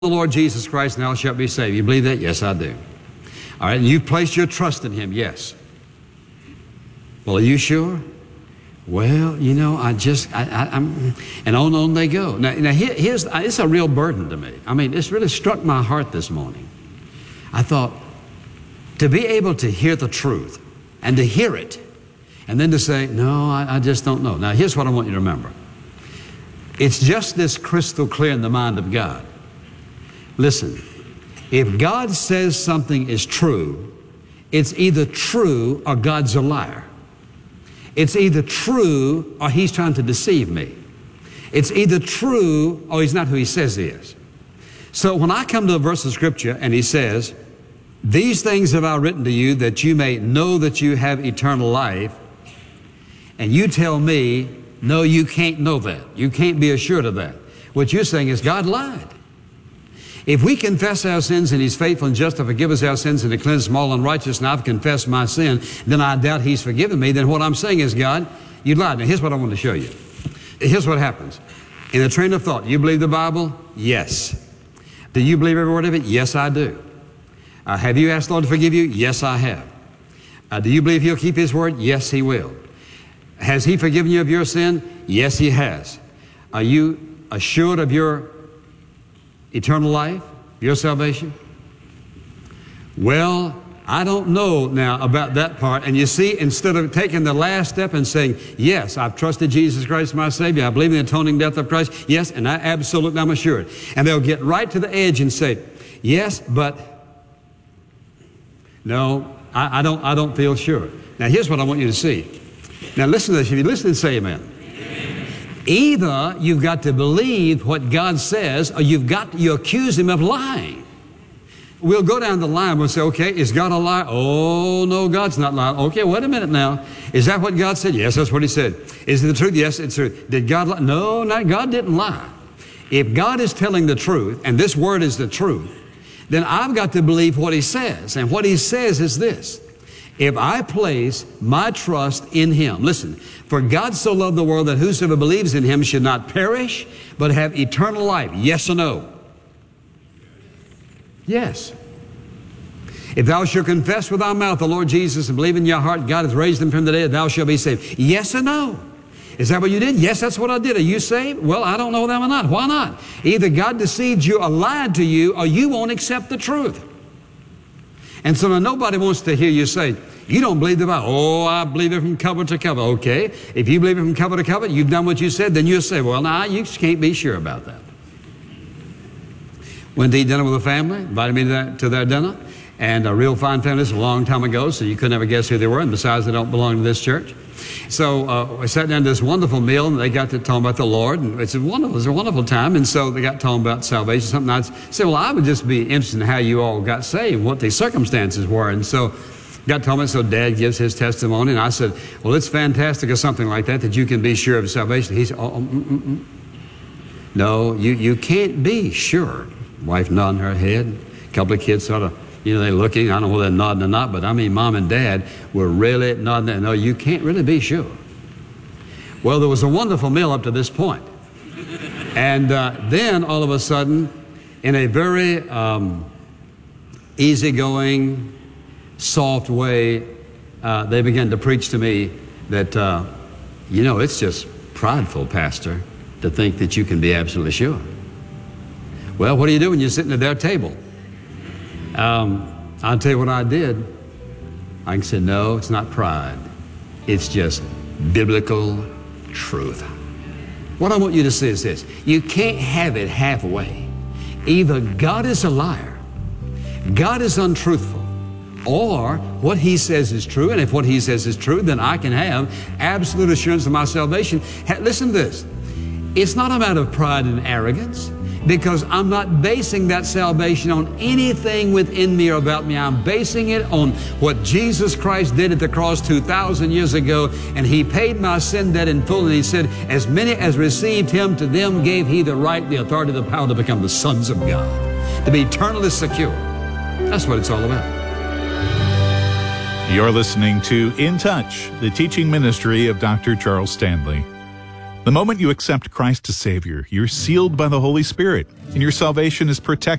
the Lord Jesus Christ and thou shalt be saved. You believe that? Yes, I do. All right, and you've placed your trust in Him? Yes. Well, are you sure? Well, you know, I'm, and on they go. Now it's a real burden to me. I mean, it's really struck my heart this morning. I thought, to be able to hear the truth and to hear it, and then to say, no, I just don't know. Now, here's what I want you to remember. It's just this crystal clear in the mind of God. Listen, if God says something is true, it's either true or God's a liar. It's either true or He's trying to deceive me. It's either true or He's not who He says He is. So when I come to a verse of Scripture and He says, these things have I written to you that you may know that you have eternal life, and you tell me, no, you can't know that. You can't be assured of that. What you're saying is God lied. If we confess our sins, and He's faithful and just to forgive us our sins and to cleanse us from all unrighteousness, and I've confessed my sin, then I doubt He's forgiven me, then what I'm saying is, God, you lied. Now, here's what I want to show you. Here's what happens. In a train of thought, you believe the Bible? Yes. Do you believe every word of it? Yes, I do. Have you asked the Lord to forgive you? Yes, I have. Do you believe He'll keep His word? Yes, He will. Has He forgiven you of your sin? Yes, He has. Are you assured of your eternal life, your salvation? Well, I don't know now about that part. And you see, instead of taking the last step and saying, yes, I've trusted Jesus Christ my Savior, I believe in the atoning death of Christ, yes, and I'm assured. And they'll get right to the edge and say, yes, but no, I don't feel sure. Now, here's what I want you to see. Now, listen to this. If you listen, say amen. Either you've got to believe what God says, or you accuse Him of lying. We'll go down the line. We'll say, okay, is God a liar? Oh, no, God's not lying. Okay, wait a minute now. Is that what God said? Yes, that's what He said. Is it the truth? Yes, it's true. Did God lie? No, God didn't lie. If God is telling the truth, and this word is the truth, then I've got to believe what He says. And what He says is this. If I place my trust in Him, listen, for God so loved the world that whosoever believes in Him should not perish, but have eternal life. Yes or no? Yes. If thou shalt confess with thy mouth the Lord Jesus and believe in your heart God hath raised Him from the dead, thou shalt be saved. Yes or no? Is that what you did? Yes, that's what I did. Are you saved? Well, I don't know them or not. Why not? Either God deceived you or lied to you, or you won't accept the truth. And so now nobody wants to hear you say, you don't believe the Bible. Oh, I believe it from cover to cover. Okay, if you believe it from cover to cover, you've done what you said, then you'll say, well, now you just can't be sure about that. Went to eat dinner with a family, invited me to their dinner, and a real fine family. This was a long time ago, so you could never guess who they were, and besides, they don't belong to this church. So we sat down to this wonderful meal, and they got to talking about the Lord, and it was a wonderful time. And so they got talking about salvation, something. I said, well, I would just be interested in how you all got saved, what the circumstances were. And so got told me, so Dad gives his testimony, and I said, well, it's fantastic or something like that you can be sure of salvation. He said, no, you can't be sure. Wife nodding her head, a couple of kids sort of, they're looking. I don't know whether they're nodding or not, but I mean, Mom and Dad were really nodding. No, you can't really be sure. Well, there was a wonderful meal up to this point. And then, all of a sudden, in a very easygoing, soft way, they began to preach to me that, it's just prideful, Pastor, to think that you can be absolutely sure. Well, what do you do when you're sitting at their table? I'll tell you what I did. I can say, no, it's not pride. It's just biblical truth. What I want you to see is this. You can't have it halfway. Either God is a liar, God is untruthful, or what He says is true, and if what He says is true, then I can have absolute assurance of my salvation. Listen to this. It's not a matter of pride and arrogance, because I'm not basing that salvation on anything within me or about me. I'm basing it on what Jesus Christ did at the cross 2,000 years ago, and He paid my sin debt in full, and He said, as many as received Him, to them gave He the right, the authority, the power to become the sons of God, to be eternally secure. That's what it's all about. You're listening to In Touch, the teaching ministry of Dr. Charles Stanley. The moment you accept Christ as Savior, you're sealed by the Holy Spirit, and your salvation is protected